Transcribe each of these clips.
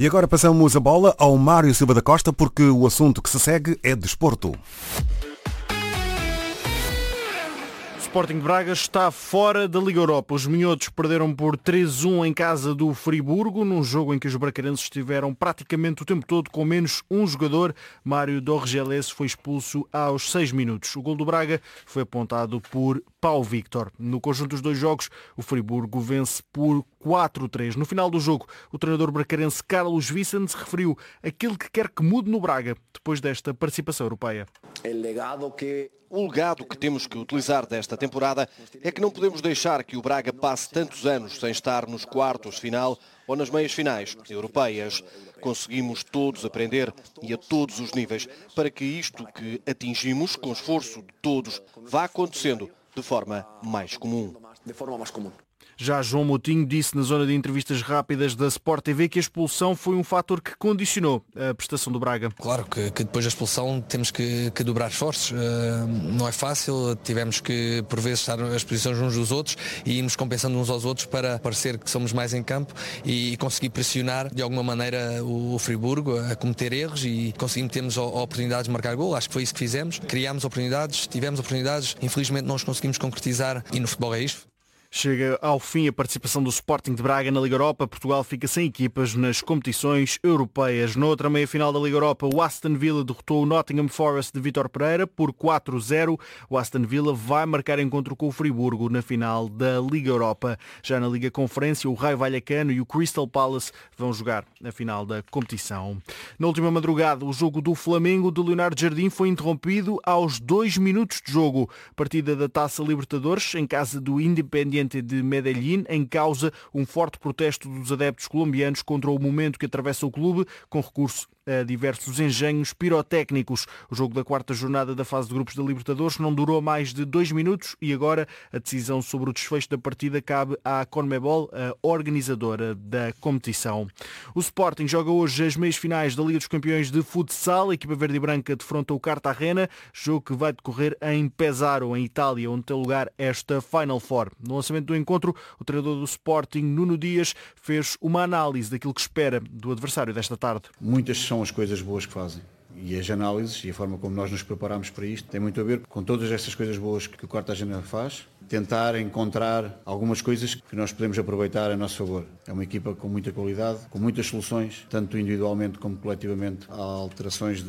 E agora passamos a bola ao Mário Silva da Costa, porque o assunto que se segue é desporto. O Sporting de Braga está fora da Liga Europa. Os minhotos perderam por 3-1 em casa do Friburgo, num jogo em que os bracarenses estiveram praticamente o tempo todo com menos um jogador. Mário Dorgeles foi expulso aos 6 minutos. O gol do Braga foi apontado por Pau Victor. No conjunto dos dois jogos, o Friburgo vence por 4-3. No final do jogo, o treinador bracarense Carlos Vicente referiu aquilo que quer que mude no Braga depois desta participação europeia. O legado que temos que utilizar desta temporada é que não podemos deixar que o Braga passe tantos anos sem estar nos quartos de final ou nas meias finais europeias. Conseguimos todos aprender e a todos os níveis para que isto que atingimos com esforço de todos vá acontecendo de forma mais comum. Já João Moutinho disse na zona de entrevistas rápidas da Sport TV que a expulsão foi um fator que condicionou a prestação do Braga. Claro que depois da expulsão temos que dobrar esforços. Não é fácil, tivemos que por vezes estar as posições uns dos outros e irmos compensando uns aos outros para parecer que somos mais em campo e conseguir pressionar de alguma maneira o Friburgo a cometer erros e conseguimos termos oportunidades de marcar gol. Acho que foi isso que fizemos. Criámos oportunidades, tivemos oportunidades, infelizmente não os conseguimos concretizar e no futebol é isto. Chega ao fim a participação do Sporting de Braga na Liga Europa. Portugal fica sem equipas nas competições europeias. Na outra meia-final da Liga Europa, o Aston Villa derrotou o Nottingham Forest de Vítor Pereira por 4-0. O Aston Villa vai marcar encontro com o Friburgo na final da Liga Europa. Já na Liga Conferência, o Raio Vallecano e o Crystal Palace vão jogar a final da competição. Na última madrugada, o jogo do Flamengo de Leonardo Jardim foi interrompido aos 2 minutos de jogo. Partida da Taça Libertadores em casa do Independiente de Medellín, em causa um forte protesto dos adeptos colombianos contra o momento que atravessa o clube, com recurso a diversos engenhos pirotécnicos. O jogo da quarta jornada da fase de grupos da Libertadores não durou mais de 2 minutos e agora a decisão sobre o desfecho da partida cabe à CONMEBOL, a organizadora da competição. O Sporting joga hoje as meias finais da Liga dos Campeões de Futsal. A equipa verde e branca defronta o Cartagena, jogo que vai decorrer em Pesaro, em Itália, onde tem lugar esta Final Four. No lançamento do encontro, o treinador do Sporting, Nuno Dias, fez uma análise daquilo que espera do adversário desta tarde. Muitas são as coisas boas que fazem. E as análises e a forma como nós nos preparamos para isto tem muito a ver com todas estas coisas boas que o Cartagena faz, tentar encontrar algumas coisas que nós podemos aproveitar a nosso favor. É uma equipa com muita qualidade, com muitas soluções, tanto individualmente como coletivamente. Há alterações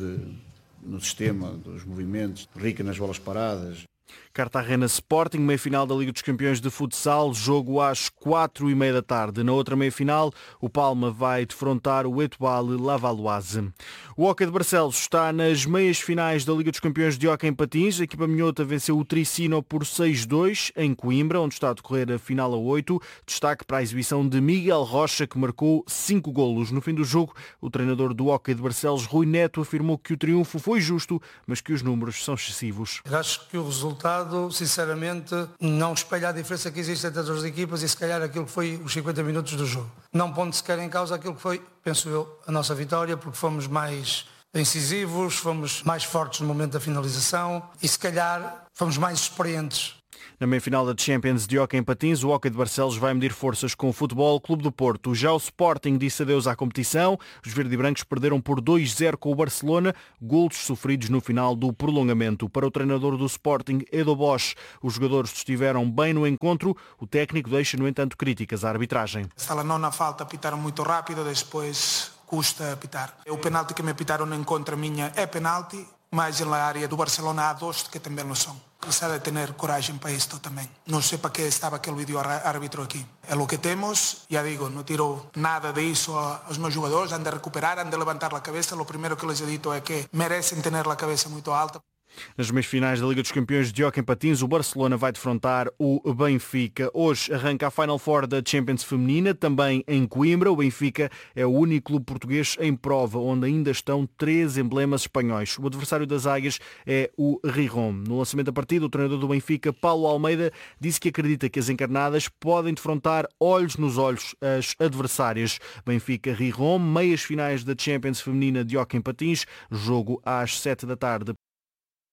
no sistema, dos movimentos, rica nas bolas paradas. Cartagena Sporting, meia-final da Liga dos Campeões de Futsal, jogo às 4h30 da tarde. Na outra meia-final, o Palma vai defrontar o Etoile Lavalloise. O Hóquei de Barcelos está nas meias-finais da Liga dos Campeões de Hóquei em Patins. A equipa minhota venceu o Tricino por 6-2 em Coimbra, onde está a decorrer a final a 8. Destaque para a exibição de Miguel Rocha, que marcou 5 golos. No fim do jogo, o treinador do Hóquei de Barcelos, Rui Neto, afirmou que o triunfo foi justo, mas que os números são excessivos. Acho que o resultado, sinceramente, não espelha a diferença que existe entre as duas equipas e se calhar aquilo que foi os 50 minutos do jogo. Não pondo sequer em causa aquilo que foi, penso eu, a nossa vitória, porque fomos mais incisivos, fomos mais fortes no momento da finalização e se calhar fomos mais experientes. Na meia-final da Champions de Hóquei em Patins, o Hóquei de Barcelos vai medir forças com o Futebol Clube do Porto. Já o Sporting disse adeus à competição. Os verde e brancos perderam por 2-0 com o Barcelona, golos sofridos no final do prolongamento. Para o treinador do Sporting, Edo Bosch, os jogadores estiveram bem no encontro. O técnico deixa, no entanto, críticas à arbitragem. Esta nona falta pitaram muito rápido, depois custa apitar. O penalti que me apitaram no encontro minha é penalti, mas na área do Barcelona há 2 que também não são. Precisa de ter coragem para isto também. Não sei para que estava aquele vídeo árbitro aqui. É o que temos, já digo, não tiro nada disso aos meus jogadores, han de recuperar, han de levantar a cabeça. O primeiro que lhes he dito é que merecem ter a cabeça muito alta. Nas meias finais da Liga dos Campeões de Hóquei em Patins, o Barcelona vai defrontar o Benfica. Hoje arranca a Final Four da Champions Feminina, também em Coimbra. O Benfica é o único clube português em prova, onde ainda estão 3 emblemas espanhóis. O adversário das águias é o Rijon. No lançamento da partida, o treinador do Benfica, Paulo Almeida, disse que acredita que as encarnadas podem defrontar olhos nos olhos as adversárias. Benfica-Rijon, meias finais da Champions Feminina de Hóquei em Patins, jogo às 7 da tarde.